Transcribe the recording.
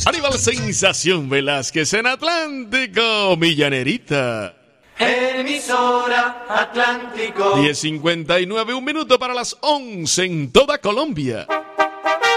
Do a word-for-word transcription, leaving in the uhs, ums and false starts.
Aníbal Sensación Velázquez en Atlántico, Millanerita. Emisora Atlántico. diez cincuenta y nueve, un minuto para las once en toda Colombia.